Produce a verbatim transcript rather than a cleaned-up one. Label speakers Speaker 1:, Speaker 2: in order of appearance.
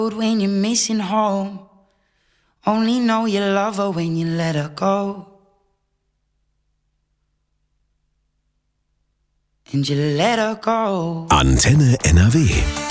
Speaker 1: When you're missing home, only know you love her when you let her go. And you let her go.
Speaker 2: Antenne N R W.